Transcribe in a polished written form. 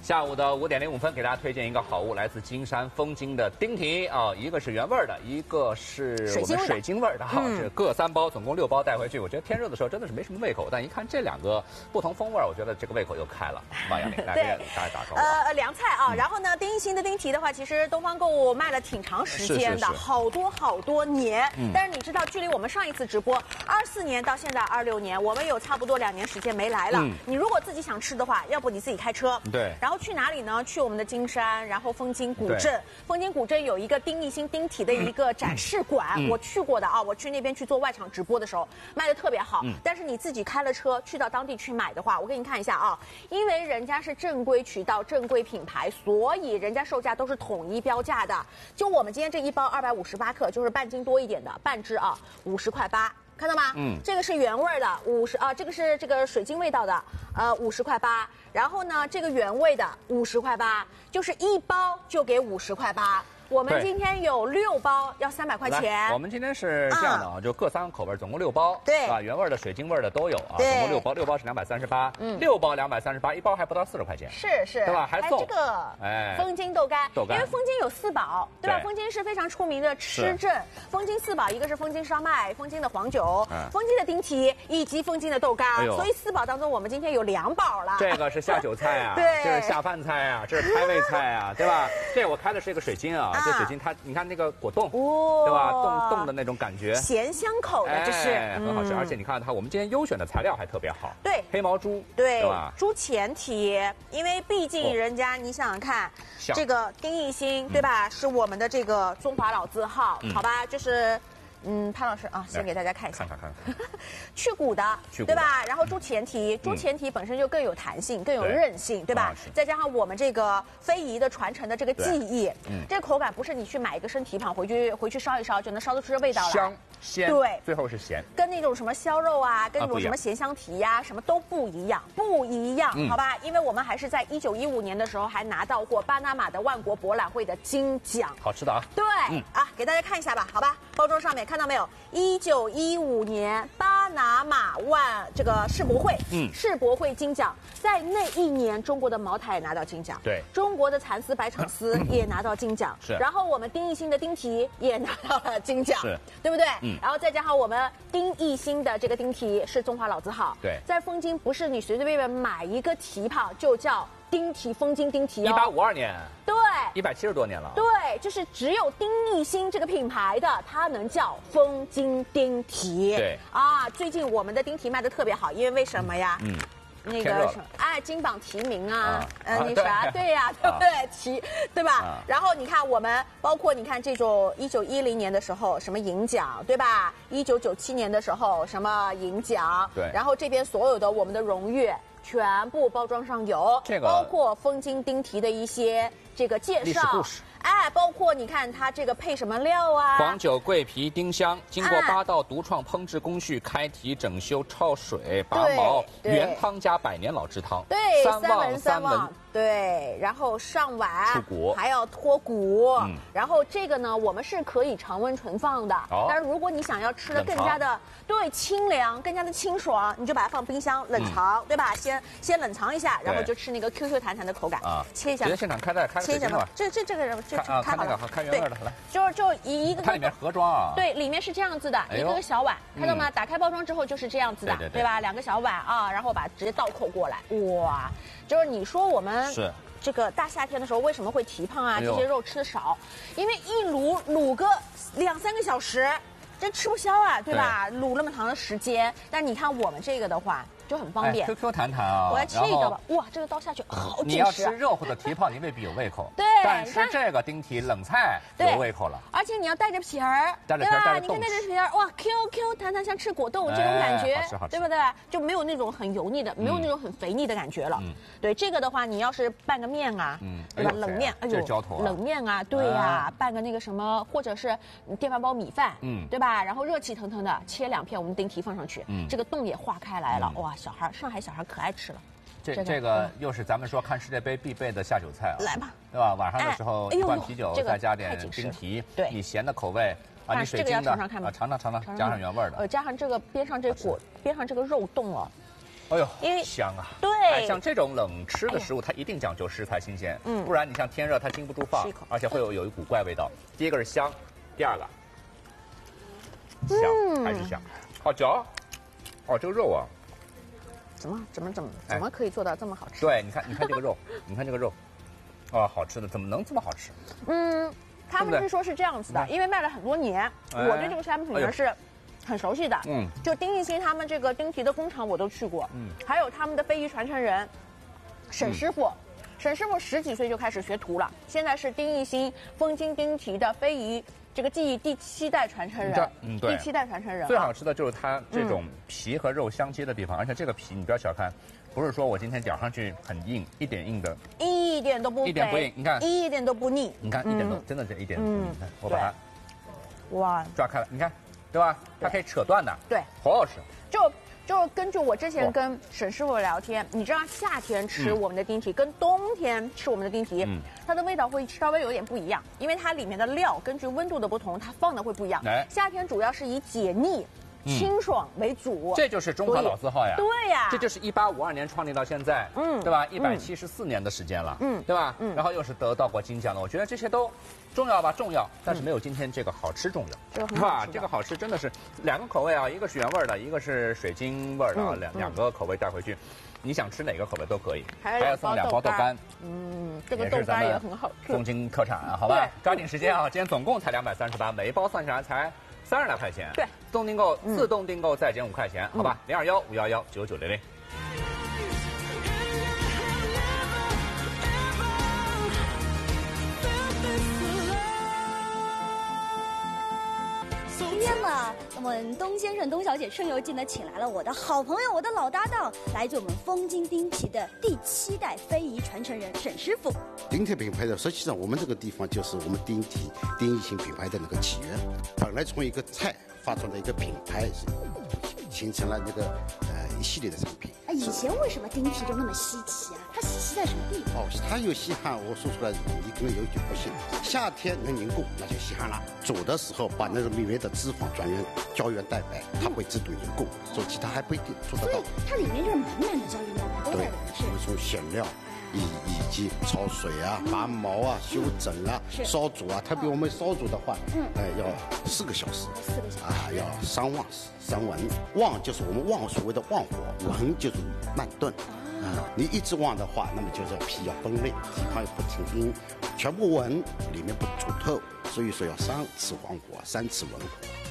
下午的5点05分，给大家推荐一个好物，来自金山丰津的丁蹄啊，一个是原味的，一个是我们水晶味的哈，这各3包，总共6包带回去。我觉得天热的时候真的是没什么胃口，但一看这2个不同风味，我觉得这个胃口又开了。王阳明来给大家打招呼。 凉菜啊，然后呢，丁一新的丁蹄的话，其实东方购物卖了挺长时间的，好多年。但是你知道，距离我们上一次直播24年到现在26年，我们有差不多2年时间没来了。你如果自己想吃的话，要不你自己开车， 对， 然后去哪里呢？去我们的金山，然后丰津古镇。丰津古镇有一个丁一新丁蹄的一个展示馆，我去过的啊，我去那边去做外场直播的时候，卖的特别好。但是你自己开了车去到当地去买的话，我给你看一下啊，因为人家是正规渠道、正规品牌，所以人家售价都是统一标价的。就我们今天这一包258克，就是半斤多一点的半只啊，50块8。看到吗？这个是原味的50啊，这个是这个水晶味道的，50块8。然后呢，这个原味的50块8，就是1包就给50块8。我们今天有6包，要300块钱。 我们今天是这样的啊，就各3个口味，总共6包， 对， 啊，原味的、水晶味的都有啊，总共6包，6包是238，6包238，一包还不到40块钱， 是， 对吧？还送这个丰津豆干，因为丰津有4宝，对吧？丰津是非常出名的吃镇，丰津4宝，一个是丰津烧麦、丰津的黄酒、丰津的丁蹄以及丰津的豆干，所以4宝当中我们今天有2宝了。 这个是下酒菜啊，对，这是下饭菜啊，这是开胃菜啊，对吧？这我开的是一个水晶啊。这水晶它，你看那个果冻，对吧？冻的那种感觉， 咸香口的，这是很好吃。而且你看它，我们今天优选的材料还特别好， 对， 黑毛猪， 对吧？ 猪前蹄，因为毕竟人家你想想看，这个丁一新，对吧？是我们的这个中华老字号，好吧？就是。潘老师啊，先给大家看一下， 看， 去骨的，对吧？然后猪前蹄，猪前蹄本身就更有弹性，更有韧性，对吧？再加上我们这个非遗的传承的这个技艺，这个口感不是你去买一个生蹄膀回去烧一烧就能烧得出这味道来， 香鲜， 对， 最后是咸， 跟那种什么烧肉啊，跟那种什么咸香蹄呀，什么都不一样，好吧？因为我们还是在1915年的时候还拿到过巴拿马的万国博览会的金奖， 好吃的啊， 对，给大家看一下吧，好吧？包装上面看到没有？1915年巴拿马这个世博会，世博会金奖，在那一年中国的茅台也拿到金奖， 对， 中国的蚕丝百场丝也拿到金奖， 是， 然后我们丁一新的丁蹄也拿到了金奖， 是， 对不对？然后再加上我们丁一新的这个丁蹄是中华老字号， 对， 在丰津不是你随随便便买一个蹄膀就叫丁蹄，丰津丁蹄哦 ，1852年， 对 ，170多年了， 对，就是只有丁一新这个品牌的，它能叫丰津丁蹄， 对啊，最近我们的丁蹄卖的特别好，因为什么呀？那个什么，金榜题名啊，那啥，对呀，对不对？对吧？然后你看我们，包括你看这种1910年的时候什么银奖，对吧？1997年的时候什么银奖， 对。 然后这边所有的我们的荣誉，全部包装上有， 这个包括丰津丁蹄的一些这个介绍。 历史故事。 包括你看它这个配什么料啊？ 黄酒、桂皮、丁香，经过8道独创烹制工序，开蹄、整修、焯水、拔毛，原汤加百年老制汤。 对，3文。对，然后上碗出骨， 还要脱骨。然后这个呢，我们是可以常温存放的。但是如果你想要吃的更加的清凉，更加的清爽，你就把它放冰箱冷藏，对吧？先冷藏一下，然后就吃那个 QQ 弹弹的口感。切一下。 直接现场开水晶吧。 这个人看那个看原味的来。 就一个。 它里面盒装啊。 对，里面是这样子的，一个小碗，看到吗？打开包装之后就是这样子的，对吧？2个小碗啊，然后直接倒扣过来，哇！就是你说我们是这个大夏天的时候为什么会蹄膀啊？这些肉吃的少，因为一卤个2-3个小时，这吃不消啊，对吧？卤那么长的时间，但是你看我们这个的话就很方便。 QQ 弹弹啊！ 我来切一个吧，哇，这个刀下去好紧实。 你要吃肉或者蹄膀，你未必有胃口。 对， 但吃这个丁蹄冷菜有胃口了。 而且你要带着皮儿，对吧？你看带着皮儿，哇 ，QQ 弹弹像吃果冻这种感觉，对不对？就没有那种很油腻的，没有那种很肥腻的感觉了。对这个的话，你要是拌个面啊，对吧？冷面， 这是浇头。 冷面啊，对呀，拌个那个什么，或者是电饭煲米饭，对吧？然后热气腾腾的切2片我们丁蹄放上去，这个洞也化开来了，哇，上海小孩可爱吃了。 这个又是咱们说看世界杯必备的下酒菜啊， 来吧， 对吧？晚上的时候一罐啤酒，再加点丁蹄， 对， 以咸的口味啊，你水晶的尝尝看吧， 尝尝，加上原味的， 加上这个边上这个肉冻哦， 哎呦， 因为香啊！ 对， 像这种冷吃的食物，它一定讲究食材新鲜，不然你像天热它经不住放，而且会有一股怪味道。第一个是香，第二个香还是香，好嚼。哦，这个肉啊， 怎么可以做到这么好吃？ 对，你看这个肉，你看这个肉，哦，好吃的，怎么能这么好吃？ 他们是说是这样子的，因为卖了很多年，我对这个产品呢是很熟悉的。就丁义兴他们这个丁蹄的工厂我都去过，还有他们的非遗传承人沈师傅。沈师傅10几岁就开始学徒了，现在是丁义兴风金丁蹄的非遗这个技艺第7代传承人。对，第7代传承人。 最好吃的就是它这种皮和肉相接的地方，而且这个皮你不要小看，不是说我今天咬上去很硬，一点硬的， 一点都不肥， 一点不硬，你看， 一点都不腻， 你看一点都真的是一点都不腻。你看我把它哇抓开了，你看，对吧？它可以扯断的， 对， 好好吃。 就根据我之前跟沈师傅聊天，你知道夏天吃我们的丁蹄跟冬天吃我们的丁蹄，它的味道会稍微有点不一样，因为它里面的料根据温度的不同，它放的会不一样。夏天主要是以解腻、清爽为主， 这就是中华老字号呀。 对呀， 这就是1852年创立到现在，对吧？174年的时间了，对吧？然后又是得到过金奖的，我觉得这些都重要吧，重要，但是没有今天这个好吃重要。这个好吃真的是2个口味啊，一个是原味的，一个是水晶味的啊，两个口味带回去，你想吃哪个口味都可以。还要送2包豆干， 这个豆干也很好吃。 东京特产啊，好吧，抓紧时间啊，今天总共才238，每一包算下来才30来块钱。对，自动订购自动订购再减5块钱，好吧？021-511-9900。 今天嘛，我们东先生、东小姐春游季呢，请来了我的好朋友、我的老搭档，来自我们风金丁蹄的第7代非遗传承人沈师傅。 丁蹄品牌的，实际上我们这个地方就是我们丁义兴品牌的那个起源。本来从一个菜发展的一个品牌，形成了那个一系列的产品。 以前为什么丁蹄就那么稀奇啊？它稀奇在什么地方？ 它有稀罕，我说出来你可能有一句不信。夏天能凝固，那就稀罕了。煮的时候把那个里面的脂肪胶原蛋白，它会自动凝固，做其他还不一定做得到。 所以它里面就是满满的胶原蛋白都在里面。 是从馅料。以及焯水啊、拔毛啊、修整啊、烧煮啊，特别我们烧煮的话，要4个小时，4个小时啊，要3旺3文。旺就是我们旺所谓的旺火，文就是慢炖。你一直旺的话，那么就是皮要崩裂，地方也不挺硬，全部文里面不煮透，所以说要3次旺火，3次文火。